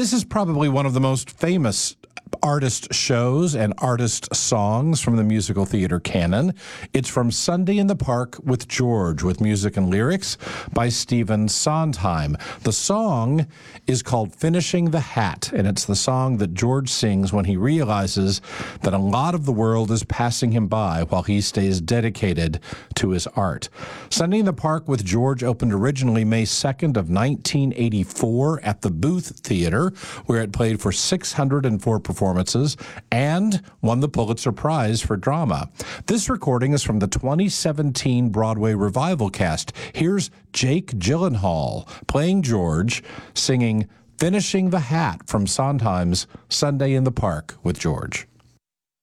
This is probably one of the most famous artist shows and artist songs from the musical theater canon. It's from Sunday in the Park with George, with music and lyrics by Stephen Sondheim. The song is called Finishing the Hat, and it's the song that George sings when he realizes that a lot of the world is passing him by while he stays dedicated to his art. Sunday in the Park with George opened originally May 2nd of 1984 at the Booth Theater, where it played for 604 performances and won the Pulitzer Prize for drama. This recording is from the 2017 Broadway revival cast. Here's Jake Gyllenhaal playing George, singing Finishing the Hat from Sondheim's Sunday in the Park with George.